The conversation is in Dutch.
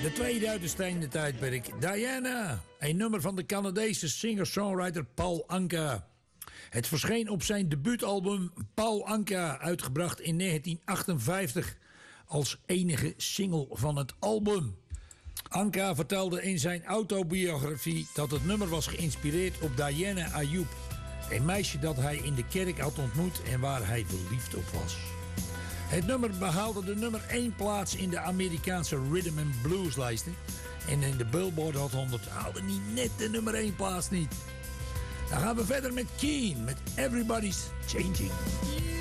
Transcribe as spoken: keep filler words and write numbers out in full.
De tweede uit de stenen tijdperk, Diana. Een nummer van de Canadese singer-songwriter Paul Anka. Het verscheen op zijn debuutalbum Paul Anka, uitgebracht in negentien achtenvijftig... als enige single van het album. Anka vertelde in zijn autobiografie dat het nummer was geïnspireerd op Diana Ayoub. Een meisje dat hij in de kerk had ontmoet en waar hij verliefd op was. Het nummer behaalde de nummer één plaats in de Amerikaanse rhythm and blues lijsten. En in de Billboard Hot honderd haalde niet net de nummer één plaats niet. Dan gaan we verder met Keen, met Everybody's Changing.